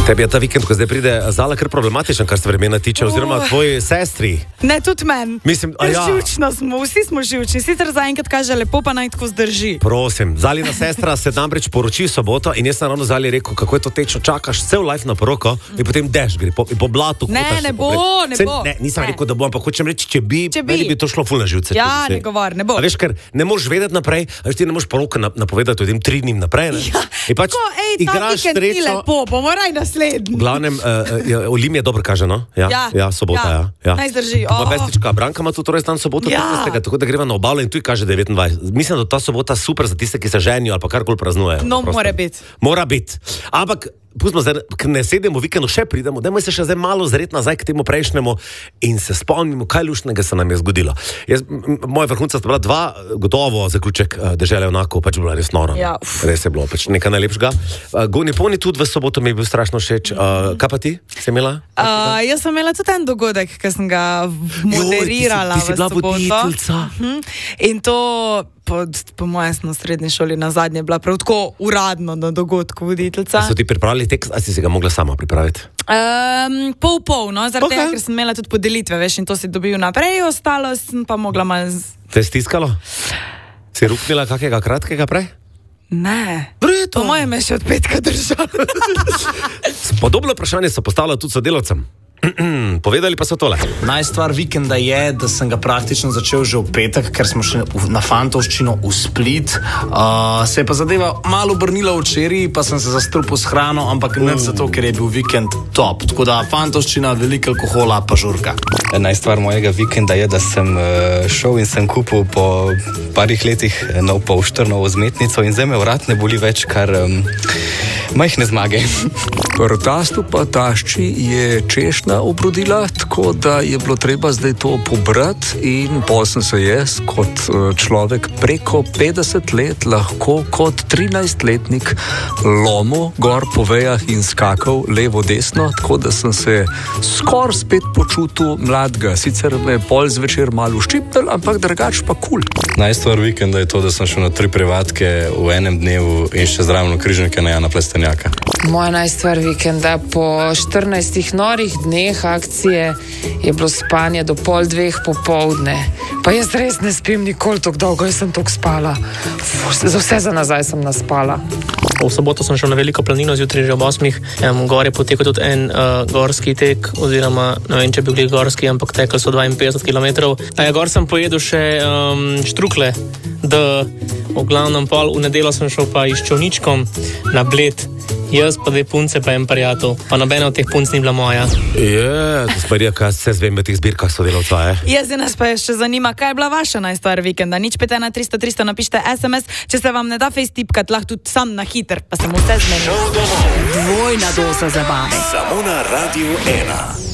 Tebi je ta vikend, ko zdaj pride Zala, kar problematičen, kar se vremena tiče, oziroma tvoji sestri. Ne, tudi meni. Mislim, živčno smo, vsi smo živčni. Sicer zaenkrat kaže lepo, pa naj tako zdrži. Prosim, Zalina sestra se namreč poroči v soboto in jaz sem ravno Zali rekel, kako je to tečno, čakaš cel life na poroko in potem dež gre po blatu. Ne bo. Nisem rekel, da bo, ampak hočem reči, če bi to šlo ful na živce. Ja, ne govor, ne bo. A veš, ker ne moreš vedeti naprej, a veš, ti ne moreš poroka napovedati o tem 3 dni naprej, ne? Ja, tako, ta vikend ni lepo, bomo raj naslednji. V glavnem, Olim je dobro kaže, no? Ja, sobota, ja. Naj zdrži. Moja vestička Branka ima tudi dan soboto, 15. Tako da greva na obalo in tu kaže 29. Mislim, da ta sobota super za tiste, ki se ženijo ali pa karkoli praznujejo. No, mora biti. Mora biti. Ampak pustimo zdaj, ker ne sedemo v vikendu, še pridemo, dajmo se še zdaj malo zret nazaj k temu prejšnjemu in se spomnimo, kaj luštnega se nam je zgodilo. Moja vrhunca sta bila 2, gotovo zaključek Dežele onako, pač bilo res noro. Ja. Res je bilo, pač nekaj najlepšega. Goni Poni tudi v soboto mi je bil strašno všeč. Kaj pa ti? Si imela? Jaz sem imela tudi en dogodek, ki sem ga moderirala ti si bila v soboto. voditeljica. In to po mojem na srednji šoli na zadnje bila prav tako uradno na dogodku voditeljica. So ti pripravili tekst, ali si se ga mogla sama pripraviti? Pol, no, zaradi tega, ker sem imela tudi podelitve, veš, in to si dobil naprej, ostalo sem pa mogla malo... Te je stiskalo? Si ruknila kakega kratkega prej? Ne. Brito. Po mojem je še od petka držal. Podobno vprašanje so postavila tudi sodelavcem. Povedali pa so tole. Najstvar vikenda je, da sem ga praktično začel že v petek, ker smo šli na fantovščino v Split. Se je pa zadeva malo obrnila včeraj, pa sem se zastrupil s hrano, ampak ne zato, ker je bil vikend top. Tako da fantovščina, veliko alkohola, pa žurka. Najstvar mojega vikenda je, da sem šel in sem kupil po parih letih nov polštrno vzmetnico in zdaj me vrat ne boli več, kar majhne zmage. Tastu pa tašči je češnja obrodila, tako da je bilo treba zdaj to pobrati in pol sem se jaz kot človek preko 50 let lahko kot 13-letnik lomil gor po vejah in skakal levo-desno, tako da sem se skoraj spet počutil mladega. Sicer me je pol zvečer malo ščipnil, ampak drugač pa kul. Najstvar vikenda je to, da sem šel na 3 privatke v enem dnevu in še zraven križnike na Jana Plestenjaka. Moja najstvar vikenda po 14 norih dneh akcije je bilo spanje do 1:30 popoldne. Pa jaz res ne spim nikoli tako dolgo, jaz sem toliko spala. Za vse za nazaj sem naspala. V soboto sem šel na Veliko planino, zjutraj že ob 8. Gor je potekal tudi en gorski tek, oziroma ne vem, če bi bili gorski, ampak tekli so 52 km. Gor sem pojedel še štrukle, da v glavnem pol v nedeljo sem šel pa iz Čovničkom na Bled. Jaz pa 2 punce pa en prijatelj, pa nobena od teh punc ni bila moja. Sparija, kaj se zvem v teh zbirkah sodelavca, Jaz nas pa še zanima, kaj je bila vaša najstvar vikenda. Nič 5 300 300 napište SMS, če se vam ne da face tipkat, lahko tudi sam na hiter, pa se mu vse zmeni. Dvojna doza zabave. Samo na Radio 1.